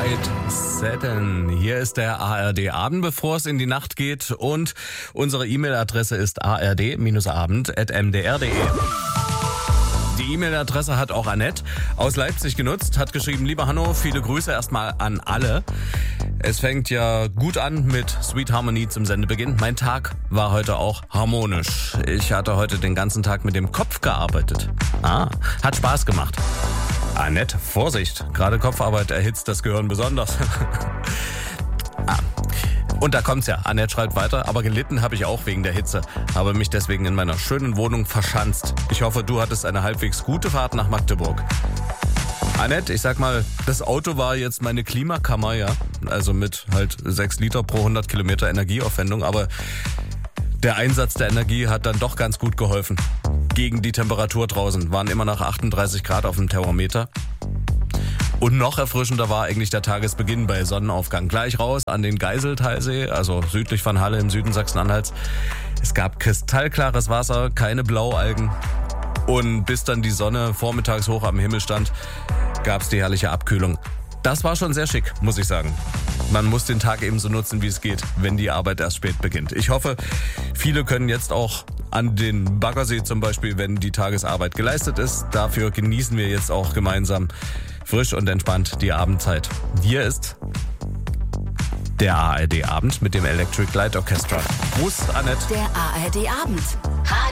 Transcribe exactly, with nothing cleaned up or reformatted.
White Satin. Hier ist der A R D Abend, bevor es in die Nacht geht. Und unsere E-Mail-Adresse ist a r d abend at m d r punkt d e. Die E-Mail-Adresse hat auch Annette aus Leipzig genutzt, hat geschrieben: Lieber Hanno, viele Grüße erstmal an alle. Es fängt ja gut an mit Sweet Harmony zum Sendebeginn. Mein Tag war heute auch harmonisch. Ich hatte heute den ganzen Tag mit dem Kopf gearbeitet. Ah, hat Spaß gemacht. Annette, Vorsicht, gerade Kopfarbeit erhitzt das Gehirn besonders. ah. Und da kommt's ja. Annette schreibt weiter: Aber gelitten habe ich auch wegen der Hitze. Habe mich deswegen in meiner schönen Wohnung verschanzt. Ich hoffe, du hattest eine halbwegs gute Fahrt nach Magdeburg. Annette, ich sag mal, das Auto war jetzt meine Klimakammer, ja. Also mit halt sechs Liter pro hundert Kilometer Energieaufwendung. Aber der Einsatz der Energie hat dann doch ganz gut geholfen. Gegen die Temperatur draußen waren immer noch achtunddreißig Grad auf dem Thermometer. Und noch erfrischender war eigentlich der Tagesbeginn bei Sonnenaufgang. Gleich raus an den Geiseltalsee, also südlich von Halle im Süden Sachsen-Anhalts. Es gab kristallklares Wasser, keine Blaualgen. Und bis dann die Sonne vormittags hoch am Himmel stand, gab es die herrliche Abkühlung. Das war schon sehr schick, muss ich sagen. Man muss den Tag ebenso nutzen, wie es geht, wenn die Arbeit erst spät beginnt. Ich hoffe, viele können jetzt auch an den Baggersee zum Beispiel, wenn die Tagesarbeit geleistet ist. Dafür genießen wir jetzt auch gemeinsam frisch und entspannt die Abendzeit. Hier ist der A R D Abend mit dem Electric Light Orchestra. Gruß, Annette. Der A R D Abend.